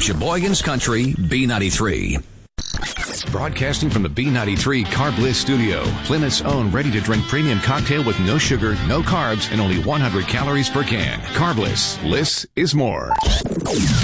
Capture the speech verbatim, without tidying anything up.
Sheboygan's Country, B ninety-three. Broadcasting from the B ninety-three Car Bliss studio, Plymouth's own ready-to-drink premium cocktail with no sugar, no carbs, and only one hundred calories per can. Car Bliss. Bliss is more.